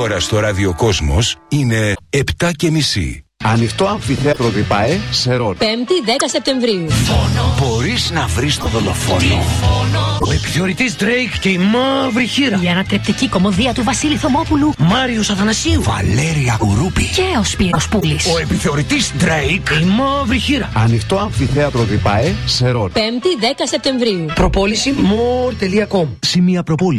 ώρα στο ραδιοκόσμος είναι 7:30. Ανοιχτό αμφιθέατρο Διπαέ, Σερών. 5η 10 Σεπτεμβρίου. Μπορείς να βρεις το δολοφόνο. Ο επιθεωρητής Drake και η μαύρη χείρα. Η ανατρεπτική κωμωδία του Βασίλη Θωμόπουλου. Μάριος Αθανασίου. Βαλέρια Κουρούπη. Και ο Σπύρος Πούλης. Ο επιθεωρητής Drake και η μαύρη χείρα. Ανοιχτό αμφιθέατρο Διπαέ, Σερών. 5η 10 Σεπτεμβρίου. Προπόληση more.com. Σημεία προπόληση.